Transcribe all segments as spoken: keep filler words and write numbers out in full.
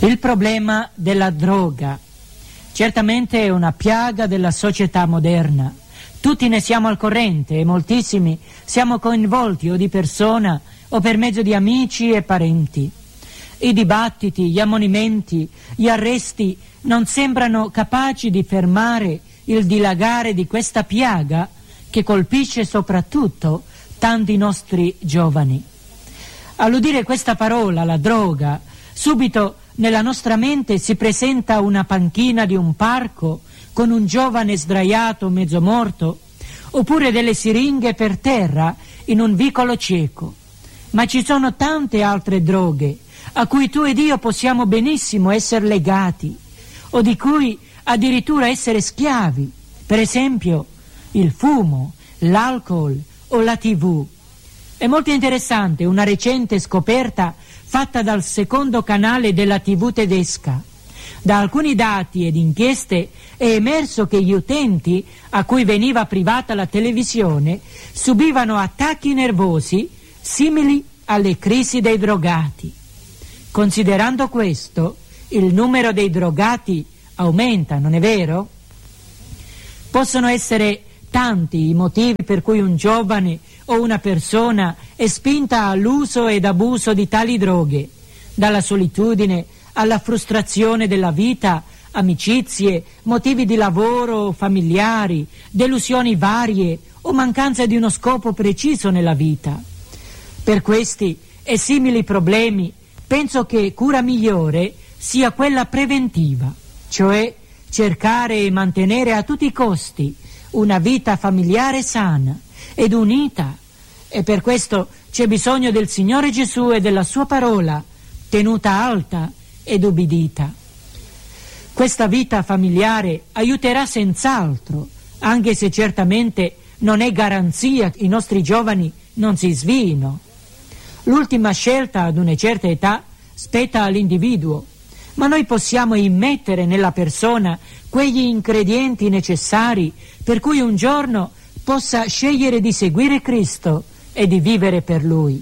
Il problema della droga certamente è una piaga della società moderna. Tutti ne siamo al corrente e moltissimi siamo coinvolti o di persona o per mezzo di amici e parenti. I dibattiti, gli ammonimenti, gli arresti non sembrano capaci di fermare il dilagare di questa piaga che colpisce soprattutto tanti nostri giovani. All'udire questa parola, la droga, subito nella nostra mente si presenta una panchina di un parco con un giovane sdraiato mezzo morto, oppure delle siringhe per terra in un vicolo cieco. Ma ci sono tante altre droghe a cui tu ed io possiamo benissimo essere legati, o di cui addirittura essere schiavi, per esempio il fumo, l'alcol o la tivù. È molto interessante una recente scoperta fatta dal secondo canale della tivù tedesca. Da alcuni dati ed inchieste è emerso che gli utenti a cui veniva privata la televisione subivano attacchi nervosi simili alle crisi dei drogati. Considerando questo, il numero dei drogati aumenta, non è vero? Possono essere tanti i motivi per cui un giovane o una persona è spinta all'uso ed abuso di tali droghe, dalla solitudine alla frustrazione della vita, amicizie, motivi di lavoro, familiari, delusioni varie o mancanza di uno scopo preciso nella vita. Per questi e simili problemi penso che cura migliore sia quella preventiva, cioè cercare e mantenere a tutti i costi una vita familiare sana ed unita, e per questo c'è bisogno del Signore Gesù e della sua parola tenuta alta ed ubbidita. Questa vita familiare aiuterà senz'altro, anche se certamente non è garanzia che i nostri giovani non si svino. L'ultima scelta ad una certa età spetta all'individuo, ma noi possiamo immettere nella persona quegli ingredienti necessari per cui un giorno possa scegliere di seguire Cristo e di vivere per Lui.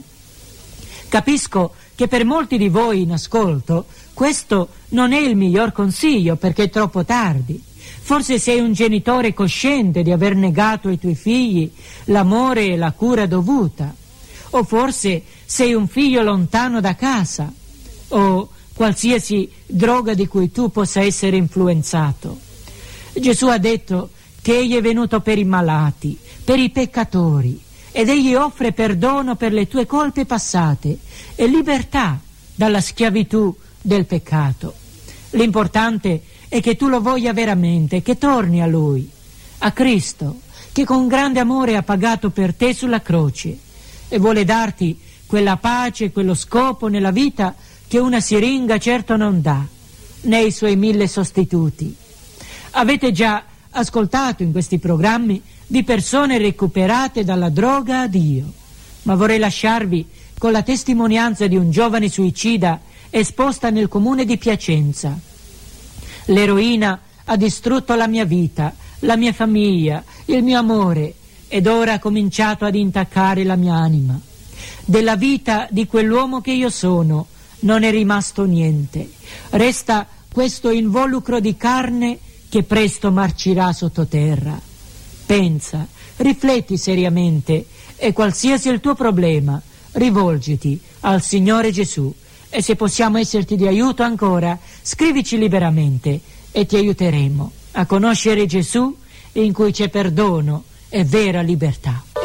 Capisco che per molti di voi in ascolto questo non è il miglior consiglio perché è troppo tardi. Forse sei un genitore cosciente di aver negato ai tuoi figli l'amore e la cura dovuta, o forse sei un figlio lontano da casa, o qualsiasi droga di cui tu possa essere influenzato. Gesù ha detto che Egli è venuto per i malati, per i peccatori, ed Egli offre perdono per le tue colpe passate e libertà dalla schiavitù del peccato. L'importante è che tu lo voglia veramente, che torni a Lui, a Cristo, che con grande amore ha pagato per te sulla croce e vuole darti quella pace, quello scopo nella vita che una siringa certo non dà, né i suoi mille sostituti. Avete già ascoltato in questi programmi di persone recuperate dalla droga a Dio, ma vorrei lasciarvi con la testimonianza di un giovane suicida esposta nel comune di Piacenza. L'eroina ha distrutto la mia vita, la mia famiglia, il mio amore, ed ora ha cominciato ad intaccare la mia anima. Della vita di quell'uomo che io sono non è rimasto niente. Resta questo involucro di carne che presto marcirà sottoterra. Pensa, rifletti seriamente e qualsiasi il tuo problema, rivolgiti al Signore Gesù, e se possiamo esserti di aiuto ancora, scrivici liberamente e ti aiuteremo a conoscere Gesù in cui c'è perdono e vera libertà.